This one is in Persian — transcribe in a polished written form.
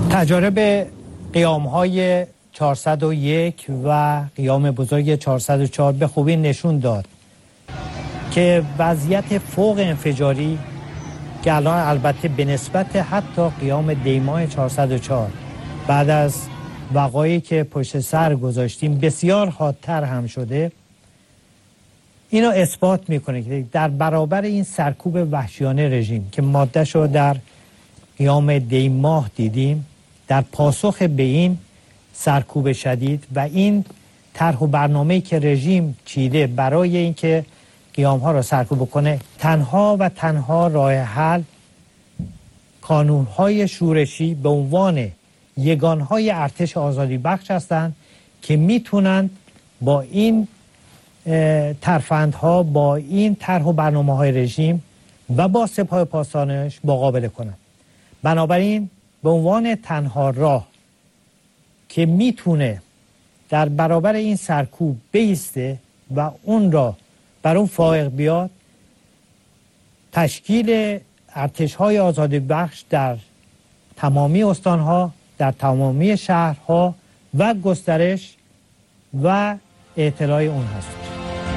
تجارب قیام‌های 401 و قیام بزرگ 404 به خوبی نشون داد که وضعیت فوق انفجاری که الان البته به نسبت حتی قیام دیماه 404 بعد از وقایعی که پشت سر گذاشتیم بسیار حادتر هم شده، اینو اثبات میکنه که در برابر این سرکوب وحشیانه رژیم که ماده‌اش رو در قیام دیماه دیدیم، در پاسخ به این سرکوب شدید و این طرح و برنامه‌ای که رژیم چیده برای اینکه قیام‌ها را سرکوب کنه، تنها و تنها راه حل کانون‌های شورشی به عنوان یگان‌های ارتش آزادی بخش هستند که میتونند با این ترفندها، با این طرح و برنامه‌های رژیم و با سپاه پاسدارانش مقابله کنند. بنابراین به عنوان تنها راه که میتونه در برابر این سرکوب بیسته و اون را بر اون فائق بیاد، تشکیل ارتش‌های آزادی بخش در تمامی استان‌ها، در تمامی شهرها و گسترش و اطلاع اون هست.